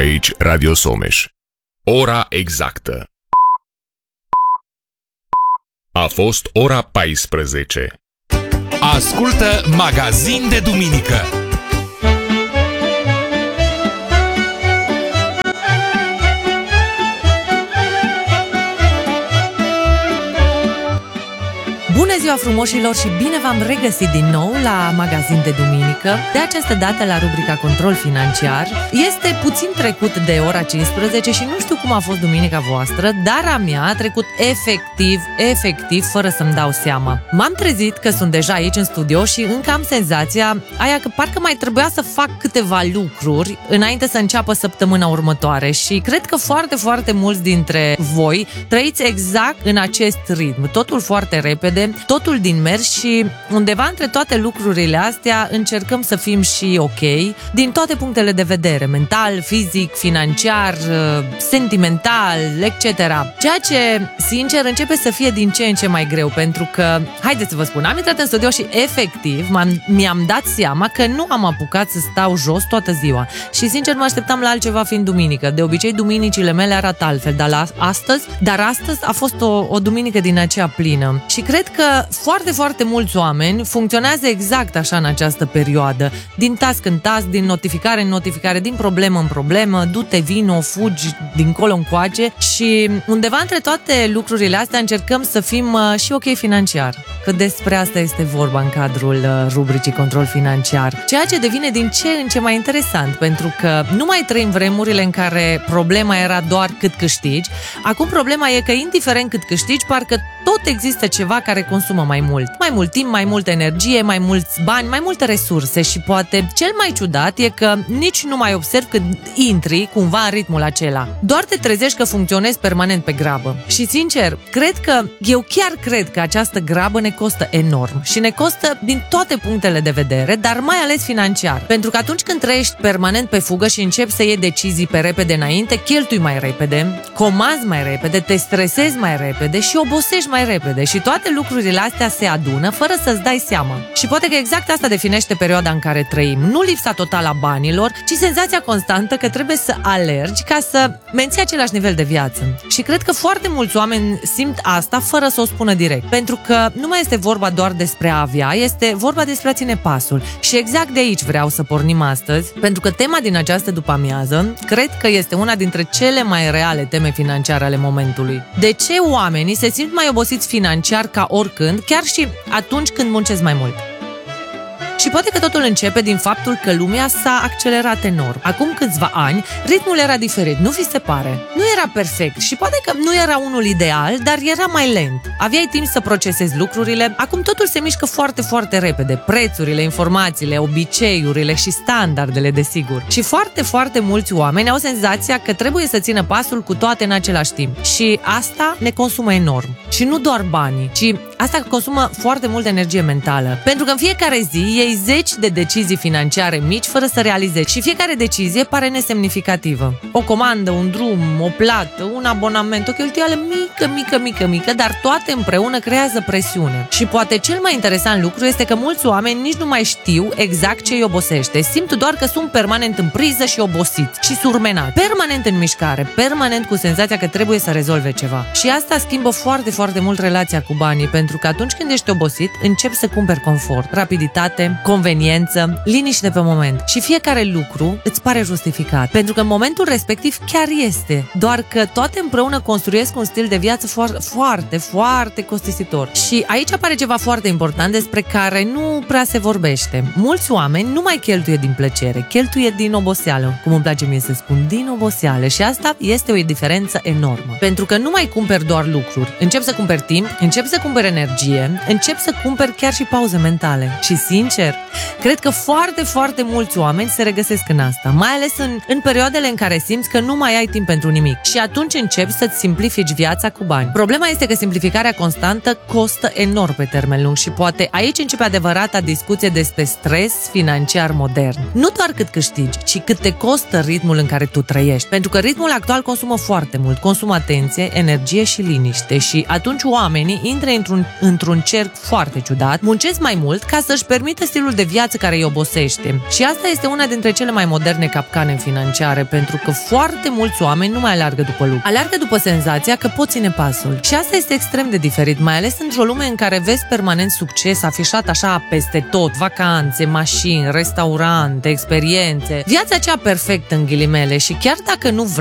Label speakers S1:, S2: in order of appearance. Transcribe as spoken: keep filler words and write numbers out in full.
S1: aici Radio Someș. Ora exactă. A fost ora paisprezece.
S2: Ascultă Magazin de Duminică.
S3: Bună ziua frumoșilor și bine v-am regăsit din nou la Magazin de Duminică. De această dată la rubrica Control Financiar. Este puțin trecut de ora cincisprezece și nu știu cum a fost duminica voastră, dar a mea a trecut efectiv, efectiv, fără să-mi dau seama. M-am trezit că sunt deja aici în studio și încă am senzația aia că parcă mai trebuia să fac câteva lucruri înainte să înceapă săptămâna următoare și cred că foarte, foarte mulți dintre voi trăiți exact în acest ritm. Totul foarte repede, totul din mers și undeva între toate lucrurile astea încercăm să fim și ok din toate punctele de vedere, mental, fizic, financiar, sentimental, et cetera. Ceea ce, sincer, începe să fie din ce în ce mai greu, pentru că, haideți să vă spun, am intrat în studio și efectiv m-am, mi-am dat seama că nu am apucat să stau jos toată ziua și, sincer, mă așteptam la altceva fiind duminică. De obicei, duminicile mele arată altfel, dar la astăzi, dar astăzi a fost o, o duminică din aceea plină și cred că foarte, foarte mulți oameni funcționează exact așa în această perioadă. Din task în task, din notificare în notificare, din problemă în problemă, du-te, vino, fugi dincolo încoace și undeva între toate lucrurile astea încercăm să fim uh, și ok financiar. Că despre asta este vorba în cadrul uh, rubricii Control Financiar. Ceea ce devine din ce în ce mai interesant, pentru că nu mai trăim vremurile în care problema era doar cât câștigi. Acum problema e că indiferent cât câștigi, parcă tot există ceva care consumă mai mult. Mai mult timp, mai multă energie, mai mulți bani, mai multe resurse și poate cel mai ciudat e că nici nu mai observi când intri cumva în ritmul acela. Doar te trezești că funcționezi permanent pe grabă. Și sincer, cred că, eu chiar cred că această grabă ne costă enorm și ne costă din toate punctele de vedere, dar mai ales financiar. Pentru că atunci când trăiești permanent pe fugă și începi să iei decizii pe repede înainte, cheltui mai repede, comanzi mai repede, te stresezi mai repede și obosești mai repede și toate lucrurile astea se adună fără să-ți dai seama. Și poate că exact asta definește perioada în care trăim. Nu lipsa totală a banilor, ci senzația constantă că trebuie să alergi ca să menții același nivel de viață. Și cred că foarte mulți oameni simt asta fără să o spună direct. Pentru că nu mai este vorba doar despre a avea, este vorba despre a ține pasul. Și exact de aici vreau să pornim astăzi, pentru că tema din această după-amiază cred că este una dintre cele mai reale teme financiare ale momentului. De ce oamenii se simt mai obosiți financiar ca oricând, chiar și atunci când muncesc mai mult? Și poate că totul începe din faptul că lumea s-a accelerat enorm. Acum câțiva ani, ritmul era diferit, nu vi se pare? Nu era perfect și poate că nu era unul ideal, dar era mai lent. Aveai timp să procesezi lucrurile, acum totul se mișcă foarte, foarte repede. Prețurile, informațiile, obiceiurile și standardele, desigur. Și foarte, foarte mulți oameni au senzația că trebuie să țină pasul cu toate în același timp. Și asta ne consumă enorm. Și nu doar banii, ci asta consumă foarte multă energie mentală. Pentru că în fiecare zi iei zeci de decizii financiare mici fără să realizezi și fiecare decizie pare nesemnificativă. O comandă, un drum, o plată, un abonament, o cheltuială mică, mică, mică, mică, dar toate împreună creează presiune. Și poate cel mai interesant lucru este că mulți oameni nici nu mai știu exact ce îi obosește. Simt doar că sunt permanent în priză și obosit și surmenat. Permanent în mișcare, permanent cu senzația că trebuie să rezolve ceva. Și asta schimbă foarte, foarte mult relația cu banii, pentru că atunci când ești obosit, începi să cumperi confort, rapiditate, conveniență, liniște pe moment și fiecare lucru îți pare justificat, pentru că în momentul respectiv chiar este, doar că toate împreună construiesc un stil de viață foarte, foarte, foarte costisitor. Și aici apare ceva foarte important despre care nu prea se vorbește. Mulți oameni nu mai cheltuie din plăcere, cheltuie din oboseală, cum îmi place mie să spun, din oboseală, și asta este o diferență enormă, pentru că nu mai cumperi doar lucruri, începi să cumperi timp, începi să cumperi energie, începi să cumperi chiar și pauze mentale. Și sincer, cred că foarte, foarte mulți oameni se regăsesc în asta, mai ales în, în perioadele în care simți că nu mai ai timp pentru nimic și atunci începi să-ți simplifici viața cu bani. Problema este că simplificarea constantă costă enorm pe termen lung și poate aici începe adevărata discuție despre stres financiar modern. Nu doar cât câștigi, ci cât te costă ritmul în care tu trăiești, pentru că ritmul actual consumă foarte mult, consumă atenție, energie și liniște și atunci oamenii intră într-un într-un cerc foarte ciudat, muncesc mai mult ca să-și permită stilul de viață care îi obosește. Și asta este una dintre cele mai moderne capcane financiare, pentru că foarte mulți oameni nu mai aleargă după lucru. Aleargă după senzația că pot ține pasul. Și asta este extrem de diferit, mai ales într-o lume în care vezi permanent succes afișat așa peste tot, vacanțe, mașini, restaurante, experiențe, viața cea perfectă în ghilimele. Și chiar dacă nu vrei